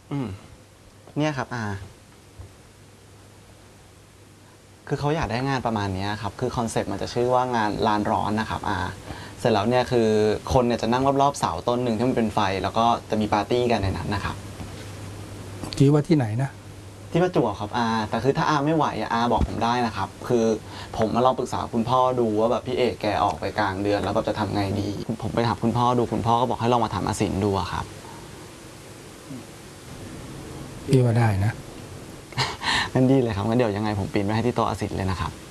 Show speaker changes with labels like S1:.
S1: อืมเนี่ยครับคือเขาอยากได้งานประมาณนี้ครับคือคอนเซ็ปต์มันจะชื่อว่างานลานร้อนนะครับเสร็จแล้วเนี่ยคือคนเนี่ยจะนั่งรอบๆเสาต้นหนึ่งที่มันเป็นไฟแล้วก็จะมีปาร์ตี้กันในนั้นนะครับ
S2: คิดว่าที่ไหนนะ
S1: ที่ประจวบครับแต่คือถ้าไม่ไหวบอกผมได้นะครับคือผมมาลองปรึกษาคุณพ่อดูว่าแบบพี่เอกแกออกไปกลางเดือนแล้วแบบจะทำไงดีผมไปถามคุณพ่อดูคุณพ่อก็บอกให้ลองมาถามอาสินดูครับ
S2: พี่ว่าได้นะ
S1: งั้นดีเลยครับงั้นเดี๋ยวยังไงผมปีนไปให้ที่โต๊ะอาสินเลยนะครับ